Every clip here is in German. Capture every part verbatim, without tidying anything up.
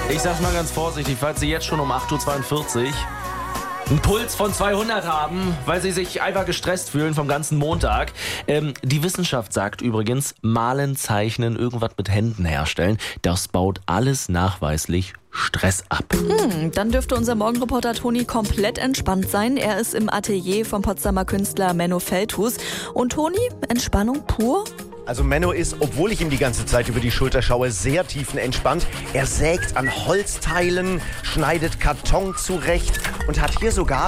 Ich sag's mal ganz vorsichtig, falls Sie jetzt schon um acht Uhr zweiundvierzig einen Puls von zweihundert haben, weil Sie sich einfach gestresst fühlen vom ganzen Montag. Ähm, die Wissenschaft sagt übrigens, malen, zeichnen, irgendwas mit Händen herstellen, das baut alles nachweislich Stress ab. Hm, dann dürfte unser Morgenreporter Toni komplett entspannt sein. Er ist im Atelier vom Potsdamer Künstler Menno Feldhus. Und Toni, Entspannung pur? Also Menno ist, obwohl ich ihm die ganze Zeit über die Schulter schaue, sehr tiefenentspannt. Er sägt an Holzteilen, schneidet Karton zurecht und hat hier sogar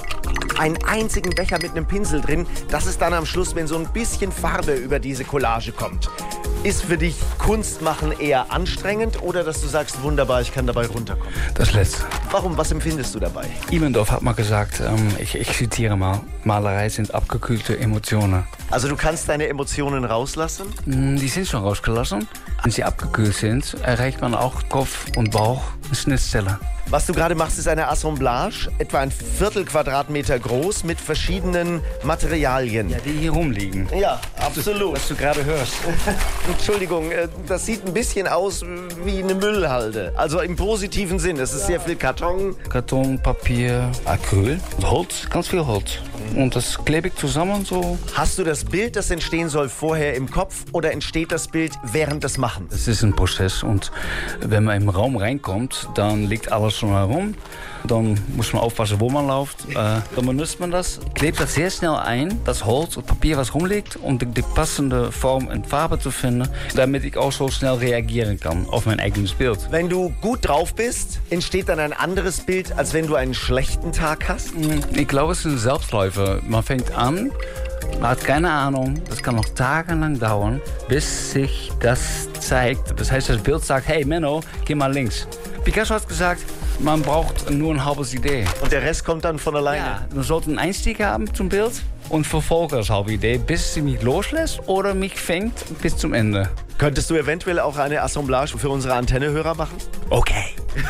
einen einzigen Becher mit einem Pinsel drin. Das ist dann am Schluss, wenn so ein bisschen Farbe über diese Collage kommt. Ist für dich Kunst machen eher anstrengend oder dass du sagst, wunderbar, ich kann dabei runterkommen? Das Letzte. Warum? Was empfindest du dabei? Immendorf hat mal gesagt, ähm, ich, ich zitiere mal, Malerei sind abgekühlte Emotionen. Also du kannst deine Emotionen rauslassen? Mm, Die sind schon rausgelassen. Wenn sie abgekühlt sind, erreicht man auch Kopf und Bauch eine Schnittstelle. Was du gerade machst, ist eine Assemblage, etwa ein Viertel Quadratmeter groß, mit verschiedenen Materialien. Ja, die hier rumliegen. Ja, absolut. Was du gerade hörst. Entschuldigung, äh, das sieht ein bisschen aus wie eine Müllhalde. Also im positiven Sinn. Es ist sehr viel Karton. Karton, Papier, Acryl, Holz, ganz viel Holz. Und das klebe ich zusammen so. Hast du das Bild, das entstehen soll, vorher im Kopf oder entsteht das Bild während des Machens? Es ist ein Prozess und wenn man im Raum reinkommt, dann liegt alles schon herum. Dann muss man aufpassen, wo man läuft. Äh, dann benutzt man das, klebt das sehr schnell ein, das Holz und Papier, was rumliegt, um die, die passende Form und Farbe zu finden, damit ich auch so schnell reagieren kann auf mein eigenes Bild. Wenn du gut drauf bist, entsteht dann ein anderes Bild, als wenn du einen schlechten Tag hast? Ich glaube, es ist ein Selbstläufer. Man fängt an, man hat keine Ahnung, das kann noch tagelang dauern, bis sich das zeigt. Das heißt, das Bild sagt, hey Menno, geh mal links. Picasso hat gesagt, man braucht nur ein halbes Idee. Und der Rest kommt dann von alleine? Ja, man sollte einen Einstieg haben zum Bild und verfolge das halbe Idee, bis sie mich loslässt oder mich fängt bis zum Ende. Könntest du eventuell auch eine Assemblage für unsere Antennehörer machen? Okay.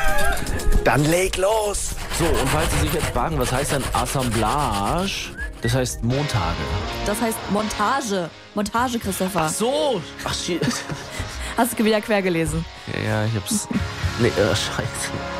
Dann leg los! So, und falls Sie sich jetzt fragen, was heißt denn Assemblage? Das heißt Montage. Das heißt Montage. Montage, Christopher. So! Ach, shit. Hast du wieder quer gelesen? Ja, ja, ich hab's... Nee, äh, scheiße.